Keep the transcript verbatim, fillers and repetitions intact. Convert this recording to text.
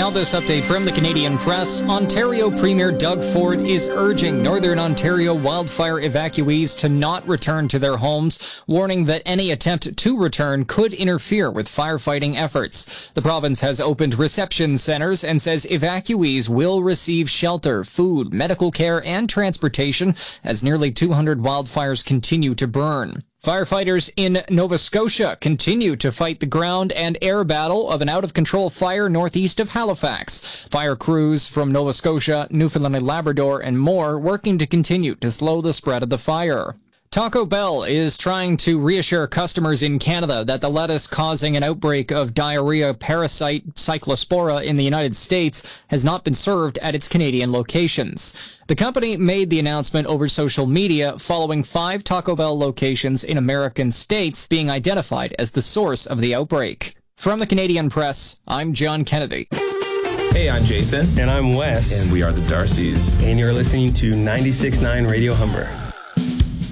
Now this update from the Canadian Press. Ontario Premier Doug Ford is urging Northern Ontario wildfire evacuees to not return to their homes, warning that any attempt to return could interfere with firefighting efforts. The province has opened reception centers and says evacuees will receive shelter, food, medical care, and transportation as nearly two hundred wildfires continue to burn. Firefighters in Nova Scotia continue to fight the ground and air battle of an out-of-control fire northeast of Halifax. Fire crews from Nova Scotia, Newfoundland and Labrador, and more working to continue to slow the spread of the fire. Taco Bell is trying to reassure customers in Canada that the lettuce causing an outbreak of diarrhea parasite Cyclospora in the United States has not been served at its Canadian locations. The company made the announcement over social media following five Taco Bell locations in American states being identified as the source of the outbreak. From the Canadian Press, I'm John Kennedy. Hey, I'm Jason. And I'm Wes. And we are the Darcys. And you're listening to ninety-six point nine Radio Humber.